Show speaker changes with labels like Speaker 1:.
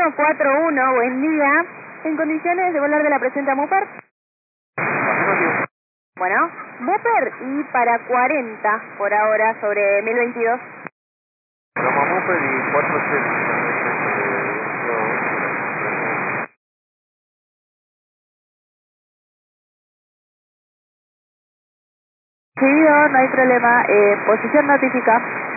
Speaker 1: 141, buen día. ¿En condiciones de volar de la presente Mupper? Bueno, Mupper y para 40 por ahora sobre 1022.
Speaker 2: Brahma Mupper y 480.
Speaker 1: Sí, no hay problema. Posición notifica.